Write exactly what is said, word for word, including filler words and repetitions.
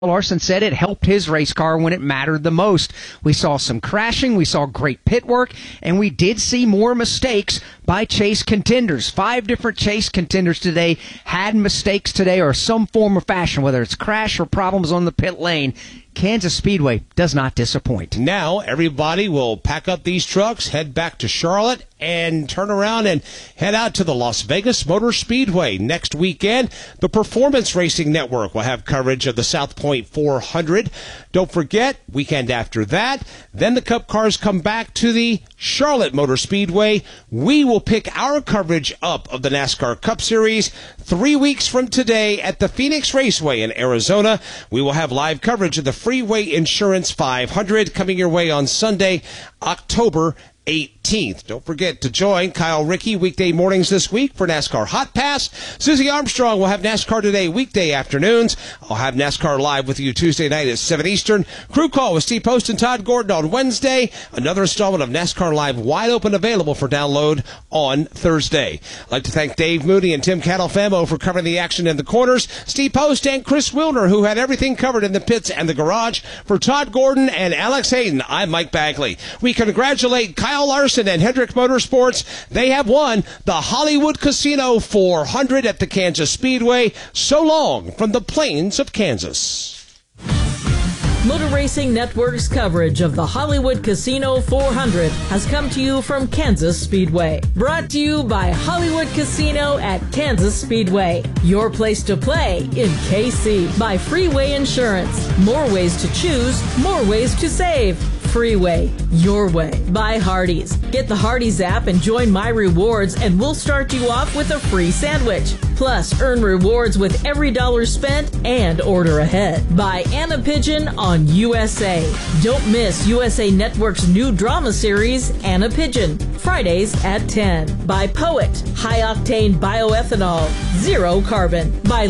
Larson said it helped his race car when it mattered the most. We saw some crashing, we saw great pit work, and we did see more mistakes by Chase contenders. Five different Chase contenders today had mistakes today or some form or fashion, whether it's crash or problems on the pit lane. Kansas Speedway does not disappoint. Now everybody will pack up these trucks, head back to Charlotte, and turn around and head out to the Las Vegas Motor Speedway. Next weekend, the Performance Racing Network will have coverage of the South Point four hundred. Don't forget, weekend after that, then the Cup cars come back to the Charlotte Motor Speedway. We will pick our coverage up of the NASCAR Cup Series three weeks from today at the Phoenix Raceway in Arizona. We will have live coverage of the Freeway Insurance five hundred coming your way on Sunday, October eighteenth. Don't forget to join Kyle Rickey weekday mornings this week for NASCAR Hot Pass. Susie Armstrong will have NASCAR Today weekday afternoons. I'll have NASCAR Live with you Tuesday night at seven Eastern. Crew Call with Steve Post and Todd Gordon on Wednesday. Another installment of NASCAR Live wide open available for download on Thursday. I'd like to thank Dave Moody and Tim Catalfamo for covering the action in the corners. Steve Post and Chris Wilner, who had everything covered in the pits and the garage. For Todd Gordon and Alex Hayden, I'm Mike Bagley. We congratulate Kyle Kyle Larson and Hendrick Motorsports. They have won the Hollywood Casino four hundred at the Kansas Speedway. So long from the plains of Kansas. Motor Racing Network's coverage of the Hollywood Casino four hundred has come to you from Kansas Speedway. Brought to you by Hollywood Casino at Kansas Speedway. Your place to play in K C. By Freeway Insurance. More ways to choose, more ways to save. Freeway, your way. By Hardee's. Get the Hardee's app and join My Rewards, and we'll start you off with a free sandwich. Plus, earn rewards with every dollar spent and order ahead. By Anna Pigeon on U S A. Don't miss U S A Network's new drama series, Anna Pigeon, Fridays at ten. By Poet, high-octane bioethanol, zero carbon. By